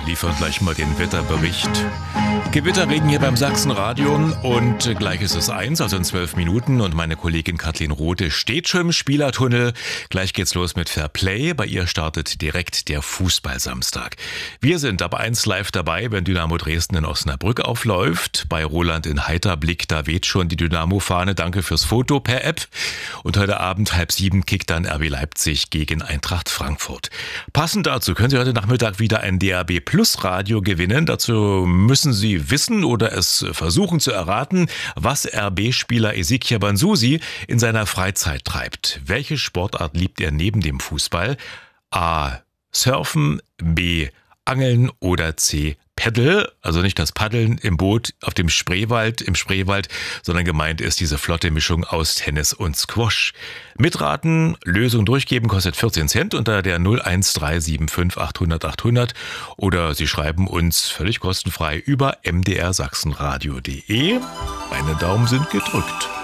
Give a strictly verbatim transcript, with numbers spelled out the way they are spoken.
liefern gleich mal den Wetterbericht. Gewitterregen hier beim Sachsenradio und gleich ist es eins, also in zwölf Minuten, und meine Kollegin Kathleen Rothe steht schon im Spielertunnel. Gleich geht's los mit Fair Play. Bei ihr startet direkt der Fußballsamstag. Wir sind ab eins live dabei, wenn Dynamo Dresden in Osnabrück aufläuft. Bei Roland in Heiterblick, da weht schon die Dynamo-Fahne. Danke fürs Foto per App. Und heute Abend halb sieben kickt dann R B Leipzig gegen Eintracht Frankfurt. Passend dazu können Sie heute Nachmittag wieder ein D A B Plus Radio gewinnen. Dazu müssen Sie wissen oder es versuchen zu erraten, was R B-Spieler Ezequiel Banzusi in seiner Freizeit treibt. Welche Sportart liebt er neben dem Fußball? A. Surfen, B. Angeln oder C. Paddle, also nicht das Paddeln im Boot auf dem Spreewald, im Spreewald, sondern gemeint ist diese flotte Mischung aus Tennis und Squash. Mitraten, Lösung durchgeben kostet vierzehn Cent unter der null eins drei sieben fünf achthundert achthundert oder Sie schreiben uns völlig kostenfrei über m d r sachsenradio punkt d e. Meine Daumen sind gedrückt.